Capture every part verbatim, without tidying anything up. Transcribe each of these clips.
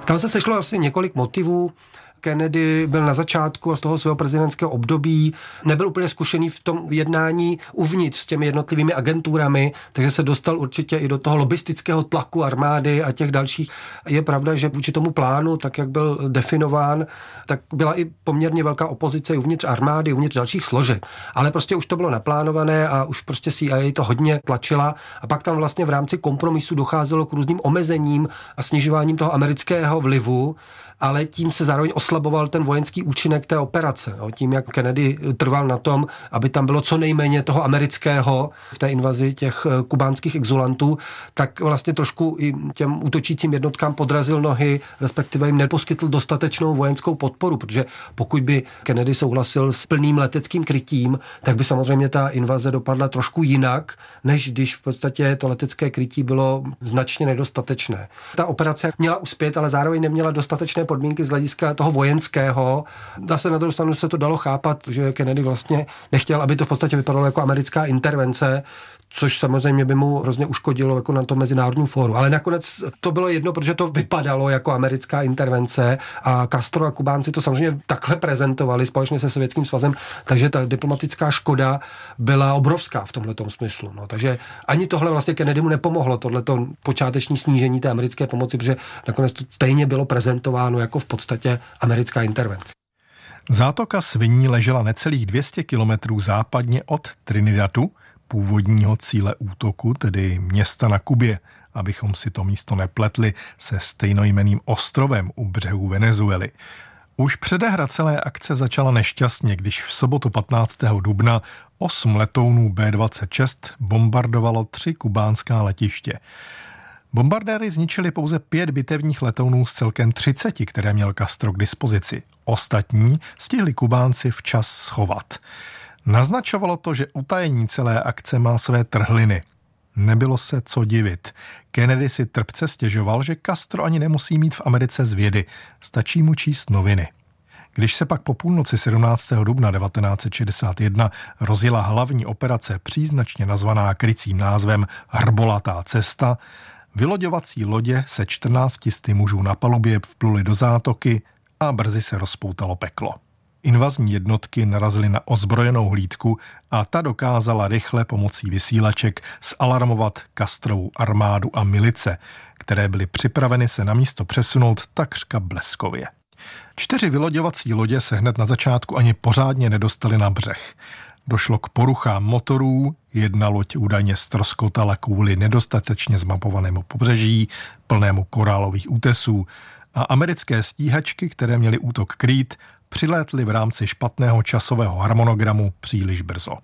Tam se sešlo asi několik motivů. Kennedy byl na začátku z toho svého prezidentského období, nebyl úplně zkušený v tom jednání uvnitř s těmi jednotlivými agenturami, takže se dostal určitě i do toho lobistického tlaku armády a těch dalších. Je pravda, že vůči tomu plánu, tak jak byl definován, tak byla i poměrně velká opozice i uvnitř armády, uvnitř dalších složek. Ale prostě už to bylo naplánované a už prostě C I A to hodně tlačila a pak tam vlastně v rámci kompromisu docházelo k různým omezením a snižováním toho amerického vlivu, ale tím se zároveň oslaboval ten vojenský účinek té operace. Jo. Tím, jak Kennedy trval na tom, aby tam bylo co nejméně toho amerického v té invazi těch kubánských exulantů, tak vlastně trošku i těm útočícím jednotkám podrazil nohy, respektive jim neposkytl dostatečnou vojenskou podporu, protože pokud by Kennedy souhlasil s plným leteckým krytím, tak by samozřejmě ta invaze dopadla trošku jinak, než když v podstatě to letecké krytí bylo značně nedostatečné. Ta operace měla uspět, ale zároveň neměla dostatečné podmínky z hlediska toho vojenského. Zase na druhou stranu se to dalo chápat, že Kennedy vlastně nechtěl, aby to v podstatě vypadalo jako americká intervence, což samozřejmě by mu hrozně uškodilo jako na tom mezinárodním fóru. Ale nakonec to bylo jedno, protože to vypadalo jako americká intervence a Castro a Kubánci to samozřejmě takhle prezentovali společně se Sovětským svazem, takže ta diplomatická škoda byla obrovská v tomhletom smyslu. No, takže ani tohle vlastně Kennedy mu nepomohlo, tohleto počáteční snížení té americké pomoci, protože nakonec to stejně bylo prezentováno jako v podstatě americká intervence. Zátoka Sviní ležela necelých dvě stě kilometrů západně od Trinidadu, původního cíle útoku, tedy města na Kubě, abychom si to místo nepletli se stejnojmenným ostrovem u břehů Venezuely. Už předehra celé akce začala nešťastně, když v sobotu patnáctého dubna osm letounů bé dvacet šest bombardovalo tři kubánská letiště. Bombardéry zničili pouze pět bitevních letounů z celkem třiceti, které měl Castro k dispozici. Ostatní stihli Kubánci včas schovat. Naznačovalo to, že utajení celé akce má své trhliny. Nebylo se co divit. Kennedy si trpce stěžoval, že Castro ani nemusí mít v Americe zvědy. Stačí mu číst noviny. Když se pak po půlnoci sedmnáctého dubna devatenáct set šedesát jedna rozjela hlavní operace příznačně nazvaná krycím názvem Hrbolatá cesta, vyloďovací lodě se čtrnácti sty mužů na palubě vpluli do zátoky a brzy se rozpoutalo peklo. Invazní jednotky narazily na ozbrojenou hlídku a ta dokázala rychle pomocí vysílaček zalarmovat Castrovu armádu a milice, které byly připraveny se na místo přesunout takřka bleskově. Čtyři vyloďovací lodě se hned na začátku ani pořádně nedostaly na břeh. Došlo k poruchám motorů, jedna loď údajně ztroskotala kvůli nedostatečně zmapovanému pobřeží, plnému korálových útesů a americké stíhačky, které měly útok krýt, přilétly v rámci špatného časového harmonogramu příliš brzo.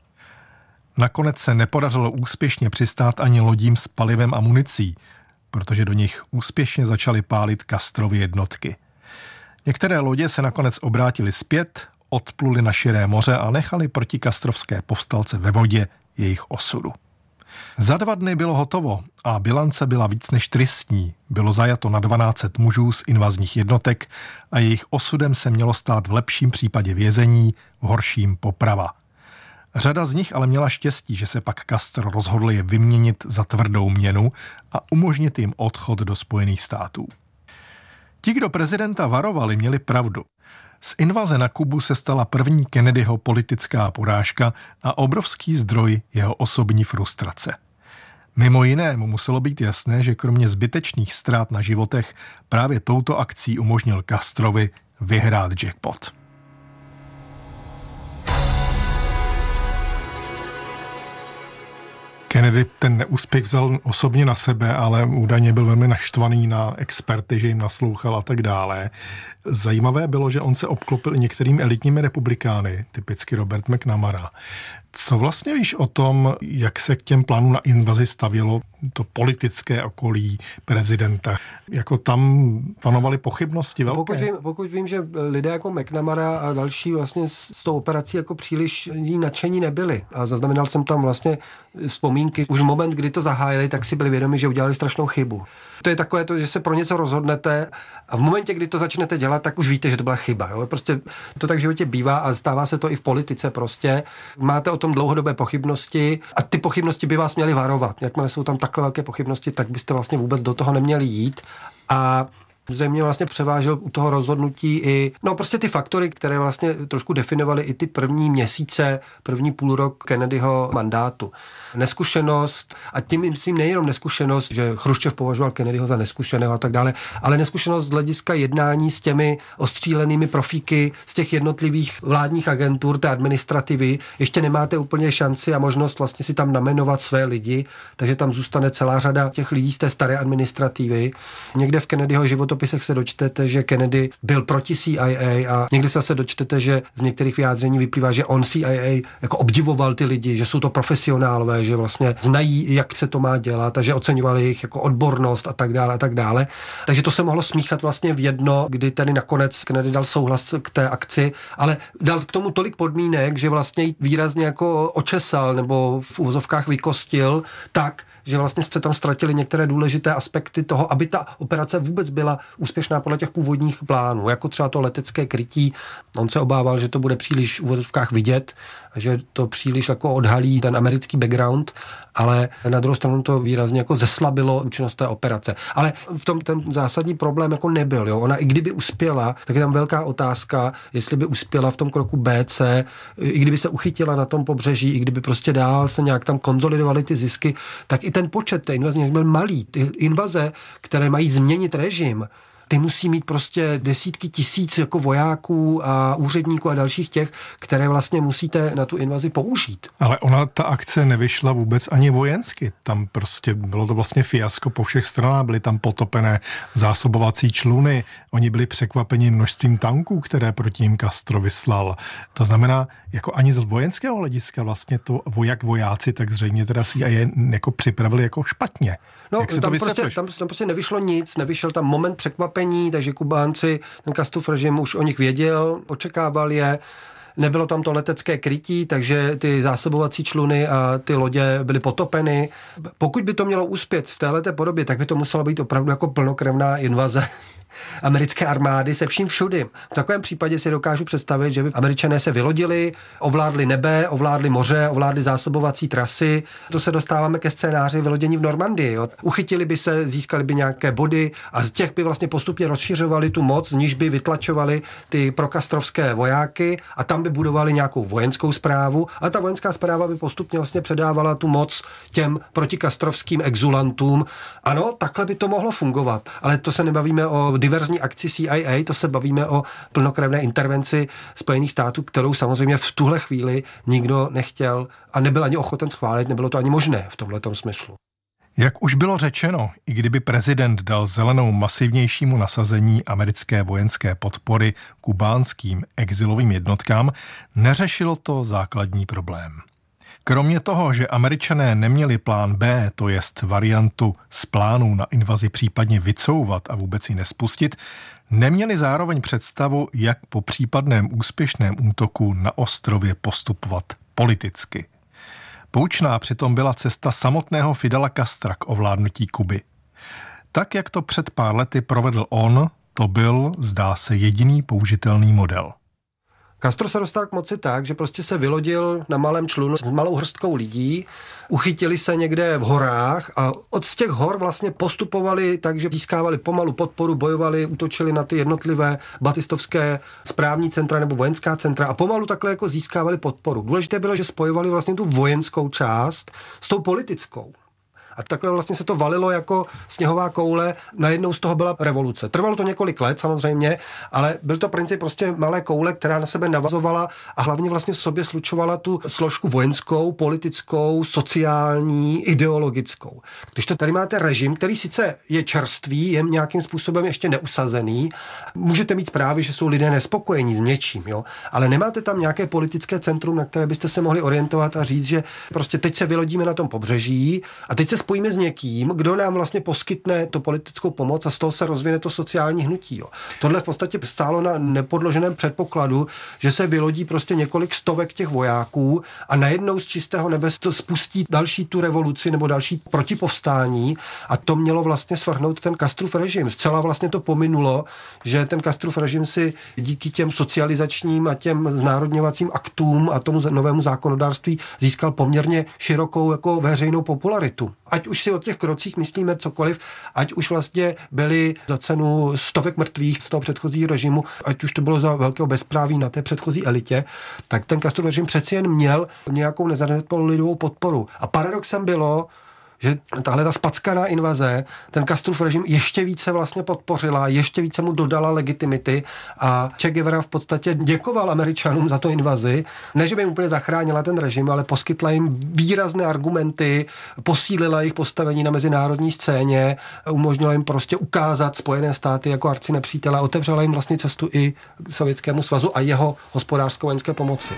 Nakonec se nepodařilo úspěšně přistát ani lodím s palivem a municí, protože do nich úspěšně začaly pálit Castrovy jednotky. Některé lodě se nakonec obrátily zpět, odpluli na širé moře a nechali protikastrovské povstalce ve vodě jejich osudu. Za dva dny bylo hotovo a bilance byla víc než tristní. Bylo zajato na dvanáct set mužů z invazních jednotek a jejich osudem se mělo stát v lepším případě vězení, v horším poprava. Řada z nich ale měla štěstí, že se pak Castro rozhodl je vyměnit za tvrdou měnu a umožnit jim odchod do Spojených států. Ti, kdo prezidenta varovali, měli pravdu. Z invaze na Kubu se stala první Kennedyho politická porážka a obrovský zdroj jeho osobní frustrace. Mimo jiné mu muselo být jasné, že kromě zbytečných ztrát na životech právě touto akcí umožnil Castrovi vyhrát jackpot. Kennedy ten neúspěch vzal osobně na sebe, ale údajně byl velmi naštvaný na experty, že jim naslouchal a tak dále. Zajímavé bylo, že on se obklopil některými elitními republikány, typicky Robert McNamara. Co vlastně víš o tom, jak se k těm plánům na invazi stavělo to politické okolí prezidenta? Jako tam panovaly pochybnosti velké? Pokud vím, pokud vím, že lidé jako McNamara a další vlastně s tou operací jako příliš jí nadšení nebyli. A zaznamenal jsem tam vlastně vzpomínky. Už v moment, kdy to zahájili, tak si byli vědomi, že udělali strašnou chybu. To je takové to, že se pro něco rozhodnete a v momentě, kdy to začnete dělat, tak už víte, že to byla chyba. Jo? Prostě to tak v životě bývá a stává se to i v politice prostě. Máte o tom dlouhodobé pochybnosti a ty pochybnosti by vás měly varovat. Jakmile jsou tam takhle velké pochybnosti, tak byste vlastně vůbec do toho neměli jít. A Země vlastně převážel u toho rozhodnutí i, no prostě ty faktory, které vlastně trošku definovaly i ty první měsíce, první půl rok Kennedyho mandátu. Neskušenost, a tím myslím nejenom neskušenost, že Chruščev považoval Kennedyho za neskušeného a tak dále, ale neskušenost z hlediska jednání s těmi ostřílenými profíky z těch jednotlivých vládních agentur, té administrativy. Ještě nemáte úplně šanci a možnost vlastně si tam namenovat své lidi, takže tam zůstane celá řada těch lidí z té staré administrativy. Někde v Kennedyho životopisech se dočtete, že Kennedy byl proti C I A a někdy se dočtete, že z některých vyjádření vyplývá, že on C I A jako obdivoval ty lidi, že jsou to profesionálové, že vlastně znají, jak se to má dělat a že oceňovali jejich jako odbornost a tak dále a tak dále. Takže to se mohlo smíchat vlastně v jedno, kdy tedy nakonec Kennedy dal souhlas k té akci, ale dal k tomu tolik podmínek, že vlastně ji výrazně jako očesal nebo v uvozovkách vykostil tak, že vlastně jste tam ztratili některé důležité aspekty toho, aby ta operace vůbec byla úspěšná podle těch původních plánů, jako třeba to letecké krytí. On se obával, že to bude příliš v uvozovkách vidět, že to příliš jako odhalí ten americký background, ale na druhou stranu to výrazně jako zeslabilo účinnost té operace. Ale v tom ten zásadní problém jako nebyl. Jo? Ona i kdyby uspěla, tak je tam velká otázka, jestli by uspěla v tom kroku B, C, i kdyby se uchytila na tom pobřeží, i kdyby prostě dál se nějak tam konzolidovaly ty zisky, tak i ten počet té invaze byl malý. Ty invaze, které mají změnit režim, ty musí mít prostě desítky tisíc jako vojáků a úředníků a dalších těch, které vlastně musíte na tu invazi použít. Ale ona, ta akce nevyšla vůbec ani vojensky. Tam prostě bylo to vlastně fiasko po všech stranách. Byly tam potopené zásobovací čluny. Oni byli překvapeni množstvím tanků, které proti jim Castro vyslal. To znamená, jako ani z vojenského hlediska vlastně to vojak vojáci, tak zřejmě teda si je jako připravili jako špatně. No, Jak se tam, to prostě, tam, tam prostě nevyšlo nic, nevyšel tam moment překvapení, takže Kubánci, ten Castrův režim už o nich věděl, očekával je, nebylo tam to letecké krytí, takže ty zásobovací čluny a ty lodě byly potopeny. Pokud by to mělo uspět v téhleté podobě, tak by to muselo být opravdu jako plnokrevná invaze americké armády se vším všudy. V takovém případě si dokážu představit, že by Američané se vylodili, ovládli nebe, ovládli moře, ovládli zásobovací trasy. To se dostáváme ke scénáři vylodění v Normandii. Jo. Uchytili by se, získali by nějaké body a z těch by vlastně postupně rozšiřovali tu moc, z níž by vytlačovali ty prokastrovské vojáky a tam by budovali nějakou vojenskou správu a ta vojenská správa by postupně vlastně předávala tu moc těm protikastrovským exulantům. Ano, takhle by to mohlo fungovat, ale to se nebavíme o diverzní akci C I A, to se bavíme o plnokrevné intervenci Spojených států, kterou samozřejmě v tuhle chvíli nikdo nechtěl a nebyl ani ochoten schválit, nebylo to ani možné v tomhletom smyslu. Jak už bylo řečeno, i kdyby prezident dal zelenou masivnějšímu nasazení americké vojenské podpory kubánským exilovým jednotkám, neřešilo to základní problém. Kromě toho, že Američané neměli plán B, to jest variantu z plánu na invazi případně vycouvat a vůbec ji nespustit, neměli zároveň představu, jak po případném úspěšném útoku na ostrově postupovat politicky. Poučná přitom byla cesta samotného Fidela Castra k ovládnutí Kuby. Tak, jak to před pár lety provedl on, to byl, zdá se, jediný použitelný model. Castro se dostal k moci tak, že prostě se vylodil na malém člunu s malou hrstkou lidí, uchytili se někde v horách a od z těch hor vlastně postupovali tak, že získávali pomalu podporu, bojovali, útočili na ty jednotlivé batistovské správní centra nebo vojenská centra a pomalu takhle jako získávali podporu. Důležité bylo, že spojovali vlastně tu vojenskou část s tou politickou. A takhle vlastně se to valilo jako sněhová koule. Najednou z toho byla revoluce. Trvalo to několik let samozřejmě, ale byl to princip prostě malé koule, která na sebe navazovala a hlavně vlastně v sobě slučovala tu složku vojenskou, politickou, sociální, ideologickou. Když to tady máte režim, který sice je čerstvý, je nějakým způsobem ještě neusazený, můžete mít zprávy, že jsou lidé nespokojení s něčím, jo? Ale nemáte tam nějaké politické centrum, na které byste se mohli orientovat a říct, že prostě teď se vylodíme na tom pobřeží a teď se spojíme s někým, kdo nám vlastně poskytne tu politickou pomoc a z toho se rozvine to sociální hnutí. Jo. Tohle v podstatě stálo na nepodloženém předpokladu, že se vylodí prostě několik stovek těch vojáků a najednou z čistého nebe to spustí další tu revoluci nebo další protipovstání a to mělo vlastně svrhnout ten Castrův režim. Zcela vlastně to pominulo, že ten Castrův režim si díky těm socializačním a těm znárodňovacím aktům a tomu novému zákonodárství získal poměrně širokou jako veřejnou popularitu. Ať už si o těch krocích myslíme cokoliv, ať už vlastně byly za cenu stovek mrtvých z toho předchozího režimu, ať už to bylo za velkého bezpráví na té předchozí elitě, tak ten Castrův režim přeci jen měl nějakou nezanedbatelnou lidovou podporu. A paradoxem bylo, že tahle ta spackaná invaze ten Castrův režim ještě více vlastně podpořila, ještě více mu dodala legitimity a Che Guevara v podstatě děkoval Američanům za tu invazi. Ne, že by jim úplně zachránila ten režim, ale poskytla jim výrazné argumenty, posílila jejich postavení na mezinárodní scéně, umožnila jim prostě ukázat Spojené státy jako arcinepřítele a otevřela jim vlastně cestu i Sovětskému svazu a jeho hospodářsko-vojenské pomoci.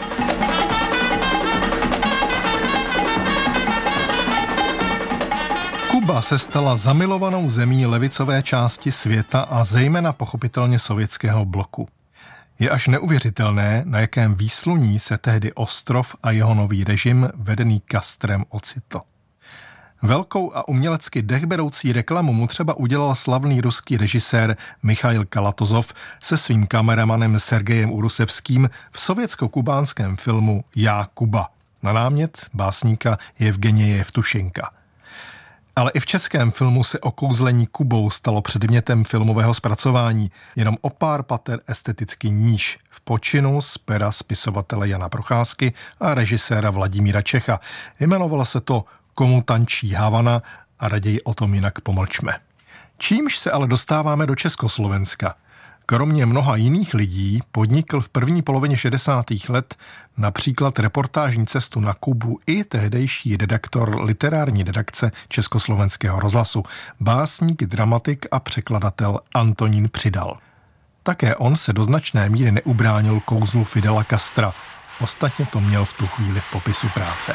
Kuba se stala zamilovanou zemí levicové části světa a zejména pochopitelně sovětského bloku. Je až neuvěřitelné, na jakém výsluní se tehdy ostrov a jeho nový režim vedený Castrem ocitl. Velkou a umělecky dechberoucí reklamu mu třeba udělal slavný ruský režisér Michail Kalatozov se svým kameramanem Sergejem Urusevským v sovětsko-kubánském filmu Já Kuba na námět básníka Evgenije Jevtušenka. Ale i v českém filmu se okouzlení Kubou stalo předmětem filmového zpracování, jenom o pár pater esteticky níž, v počinu z pera spisovatele Jana Procházky a režiséra Vladimíra Čecha. Jmenovalo se to Komu tančí Havana a raději o tom jinak pomlčme. Čímž se ale dostáváme do Československa. Kromě mnoha jiných lidí podnikl v první polovině šedesátých let například reportážní cestu na Kubu i tehdejší redaktor literární redakce Československého rozhlasu, básník, dramatik a překladatel Antonín Přidal. Také on se do značné míry neubránil kouzlu Fidela Castra. Ostatně to měl v tu chvíli v popisu práce.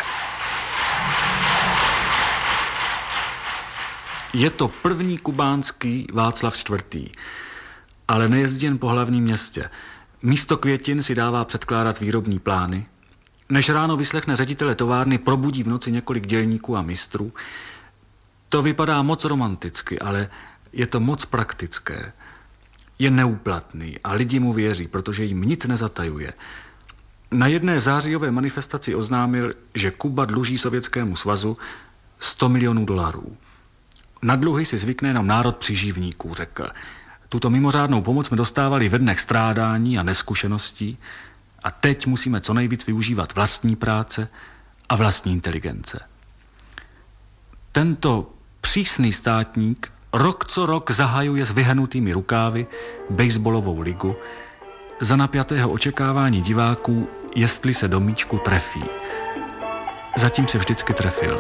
Je to první kubánský Václav čtvrtý. Ale nejezdí jen po hlavním městě. Místo květin si dává předkládat výrobní plány. Než ráno vyslechne ředitele továrny, probudí v noci několik dělníků a mistrů. To vypadá moc romanticky, ale je to moc praktické. Je neúplatný a lidi mu věří, protože jim nic nezatajuje. Na jedné zářijové manifestaci oznámil, že Kuba dluží Sovětskému svazu sto milionů dolarů. Na dluhy si zvykne jenom národ přiživníků, řekl. Tuto mimořádnou pomoc jsme dostávali ve dnech strádání a neskušeností a teď musíme co nejvíc využívat vlastní práce a vlastní inteligence. Tento přísný státník rok co rok zahajuje s vyhrnutými rukávy baseballovou ligu za napjatého očekávání diváků, jestli se do míčku trefí. Zatím se vždycky trefil.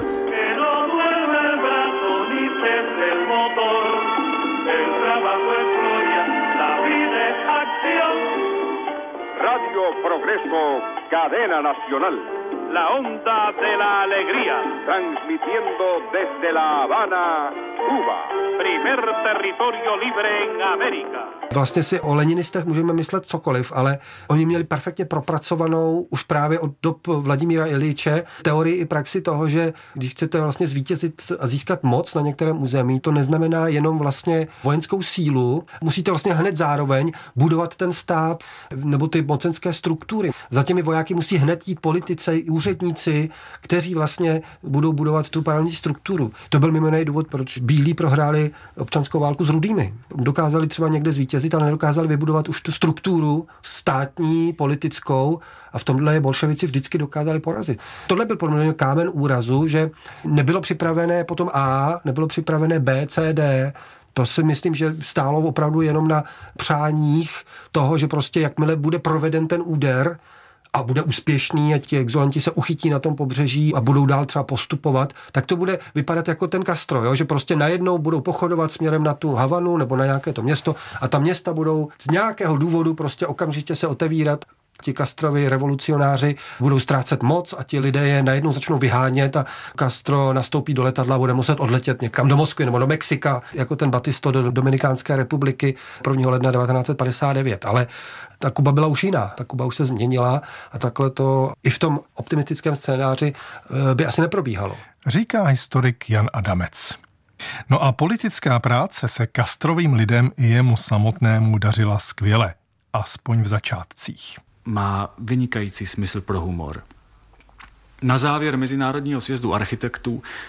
Progreso, cadena nacional. La onda de la alegría. Transmitiendo desde La Habana, Cuba. Primer territorio libre en América. Vlastně si o leninistech můžeme myslet cokoliv, ale oni měli perfektně propracovanou už právě od dob Vladimíra Iljiče teorii i praxi toho, že když chcete vlastně zvítězit a získat moc na některém území, to neznamená jenom vlastně vojenskou sílu, musíte vlastně hned zároveň budovat ten stát nebo ty mocenské struktury. Za těmi vojáky musí hned jít politici, úředníci, kteří vlastně budou budovat tu paralelní strukturu. To byl mimo jiný důvod, proč bílí prohráli občanskou válku s rudými. Dokázali třeba někde zvítězit, ale nedokázali vybudovat už tu strukturu státní, politickou a v tomhle je bolševici vždycky dokázali porazit. Tohle byl podle mě kámen úrazu, že nebylo připravené potom A, nebylo připravené B, C, D. To si myslím, že stálo opravdu jenom na přáních toho, že prostě jakmile bude proveden ten úder a bude úspěšný a ti exulanti se uchytí na tom pobřeží a budou dál třeba postupovat, tak to bude vypadat jako ten Castro, jo? Že prostě najednou budou pochodovat směrem na tu Havanu nebo na nějaké to město a ta města budou z nějakého důvodu prostě okamžitě se otevírat. Ti Castrovi revolucionáři budou ztrácet moc a ti lidé je najednou začnou vyhánět a Castro nastoupí do letadla a bude muset odletět někam do Moskvy nebo do Mexika, jako ten Batisto do Dominikánské republiky prvního ledna devatenáct set padesát devět. Ale ta Kuba byla už jiná, ta Kuba už se změnila a takhle to i v tom optimistickém scénáři by asi neprobíhalo. Říká historik Jan Adamec. No a politická práce se Castrovým lidem i jemu samotnému dařila skvěle, aspoň v začátcích. Má vynikající smysl pro humor. Na závěr Mezinárodního sjezdu architektů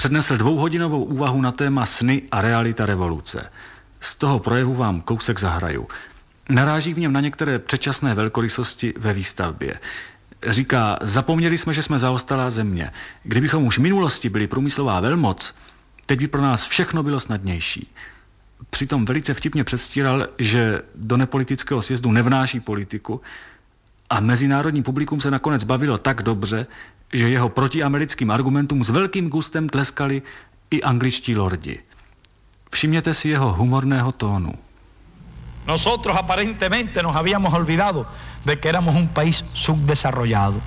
přednesl dvouhodinovou úvahu na téma sny a realita revoluce. Z toho projevu vám kousek zahraju. Naráží v něm na některé předčasné velkorysosti ve výstavbě. Říká, zapomněli jsme, že jsme zaostalá země. Kdybychom už v minulosti byli průmyslová velmoc, teď by pro nás všechno bylo snadnější. Přitom velice vtipně předstíral, že do nepolitického sjezdu nevnáší politiku a mezinárodní publikum se nakonec bavilo tak dobře, že jeho protiamerickým argumentům s velkým gustem tleskali i angličtí lordi. Všimněte si jeho humorného tónu. Nosotros aparentemente nos habíamos olvidado de que éramos un país subdesarrollado.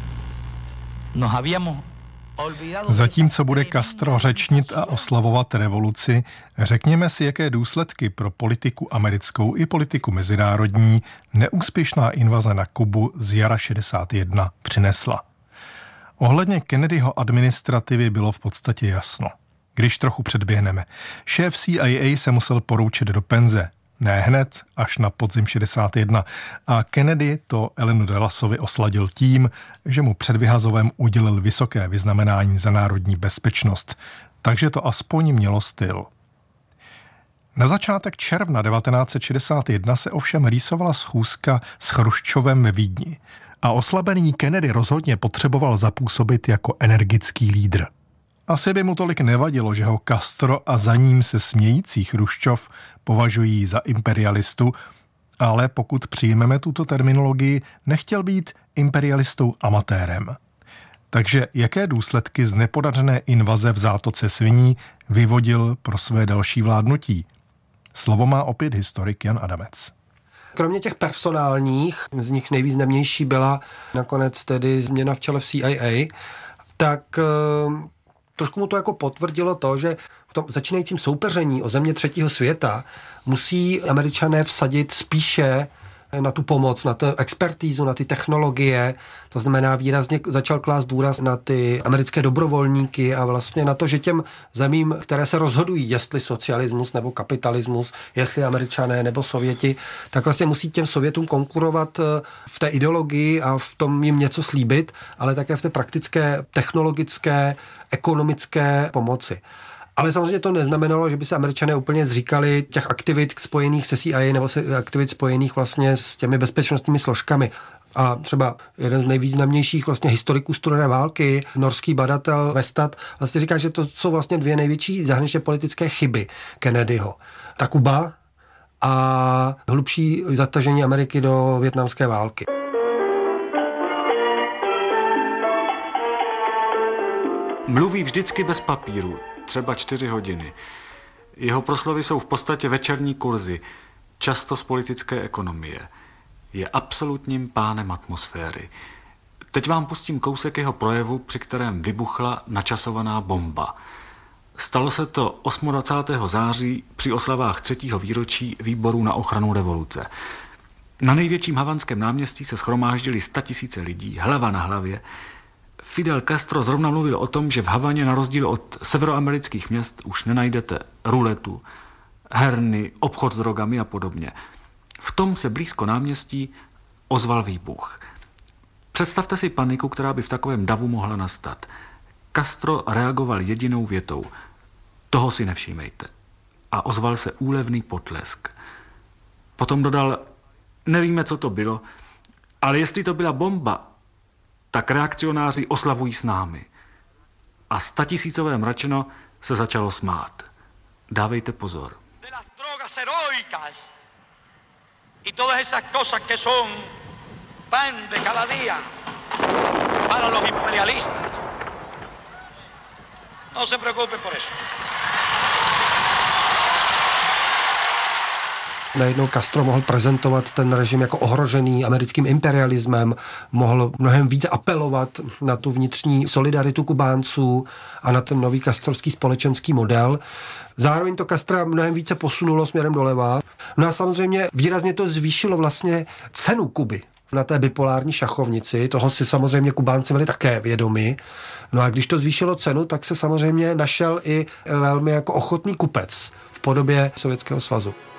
Nos habíamos olvidado. Zatímco bude Castro řečnit a oslavovat revoluci, řekněme si, jaké důsledky pro politiku americkou i politiku mezinárodní neúspěšná invaze na Kubu z jara šedesát jedna přinesla. Ohledně Kennedyho administrativy bylo v podstatě jasno. Když trochu předběhneme, šéf C I A se musel poroučet do penze. Ne hned, až na podzim šedesát jedna. A Kennedy to Allenu Dullasovi osladil tím, že mu před vyhazovem udělil vysoké vyznamenání za národní bezpečnost. Takže to aspoň mělo styl. Na začátek června devatenáct set šedesát jedna se ovšem rýsovala schůzka s Chruščovem ve Vídni. A oslabený Kennedy rozhodně potřeboval zapůsobit jako energický lídr. Asi by mu tolik nevadilo, že ho Castro a za ním se smějící Chruščov považují za imperialistu, ale pokud přijmeme tuto terminologii, nechtěl být imperialistou amatérem. Takže jaké důsledky z nepodařené invaze v zátoce Sviní vyvodil pro své další vládnutí? Slovo má opět historik Jan Adamec. Kromě těch personálních, z nich nejvýznamnější byla nakonec tedy změna v čele v C I A, tak trošku mu to jako potvrdilo to, že v tom začínajícím soupeření o země třetího světa musí Američané vsadit spíše na tu pomoc, na tu expertízu, na ty technologie. To znamená, výrazně začal klást důraz na ty americké dobrovolníky a vlastně na to, že těm zemím, které se rozhodují, jestli socialismus nebo kapitalismus, jestli Američané nebo Sověti, tak vlastně musí těm Sovětům konkurovat v té ideologii a v tom jim něco slíbit, ale také v té praktické, technologické, ekonomické pomoci. Ale samozřejmě to neznamenalo, že by se Američané úplně zříkali těch aktivit spojených se C I A nebo se aktivit spojených vlastně s těmi bezpečnostními složkami. A třeba jeden z nejvýznamnějších vlastně historiků studené války, norský badatel Westad, vlastně říká, že to jsou vlastně dvě největší zahraničně politické chyby Kennedyho. Ta Kuba a hlubší zatažení Ameriky do vietnamské války. Mluví vždycky bez papíru, třeba čtyři hodiny. Jeho proslovy jsou v podstatě večerní kurzy, často z politické ekonomie. Je absolutním pánem atmosféry. Teď vám pustím kousek jeho projevu, při kterém vybuchla načasovaná bomba. Stalo se to dvacátého osmého září při oslavách třetího výročí Výboru na ochranu revoluce. Na největším havanském náměstí se shromáždili statisíce lidí, hlava na hlavě. Fidel Castro zrovna mluvil o tom, že v Havaně na rozdíl od severoamerických měst už nenajdete ruletu, herny, obchod s drogami a podobně. V tom se blízko náměstí ozval výbuch. Představte si paniku, která by v takovém davu mohla nastat. Castro reagoval jedinou větou. Toho si nevšímejte. A ozval se úlevný potlesk. Potom dodal, nevíme, co to bylo, ale jestli to byla bomba, tak reakcionáři oslavují s námi. A statisícové mračeno se začalo smát. Dávejte pozor. De las drogas heroicas y todas esas cosas que son pan de cada día para los imperialistas. No se preocupen por eso. Najednou Castro mohl prezentovat ten režim jako ohrožený americkým imperialismem, mohl mnohem více apelovat na tu vnitřní solidaritu Kubánců a na ten nový castrovský společenský model. Zároveň to Castra mnohem více posunulo směrem doleva. No a samozřejmě výrazně to zvýšilo vlastně cenu Kuby na té bipolární šachovnici. Toho si samozřejmě Kubánci byli také vědomi. No a když to zvýšilo cenu, tak se samozřejmě našel i velmi jako ochotný kupec v podobě Sovětského svazu.